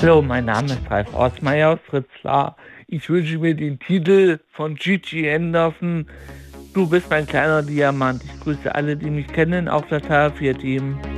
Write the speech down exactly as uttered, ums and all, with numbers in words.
Hallo, mein Name ist Ralf Ortsmeier aus Fritzlar. Ich wünsche mir den Titel von Gigi Anderson. Du bist mein kleiner Diamant. Ich grüße alle, die mich kennen, auch das H vier Team.